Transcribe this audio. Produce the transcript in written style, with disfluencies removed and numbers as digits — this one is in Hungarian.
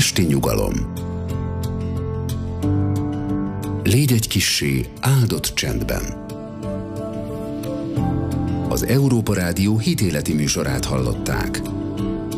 esti nyugalom. Légy egy kissé áldott csendben. Az Európa Rádió hitéleti műsorát hallották.